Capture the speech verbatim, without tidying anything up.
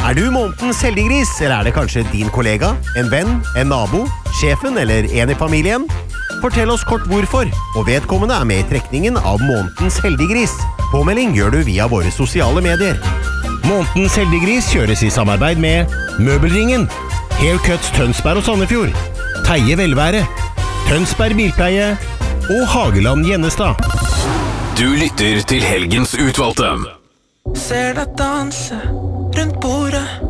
Er du månedens heldiggris, eller er det kanskje din kollega, en venn, en nabo, sjefen eller en i familien? Fortell oss kort hvorfor, og vedkommende er med i trekningen av månedens heldiggris. Påmelding gjør du via våre sosiale medier. Månedens heldiggris kjøres i samarbeid med Møbelringen, Haircuts Tønsberg og Sandefjord, Teie Velvære, Tønsberg Bilpleie og Hageland Gjennestad. Du lytter til helgens utvalgte. Ser deg danse rundt bordet.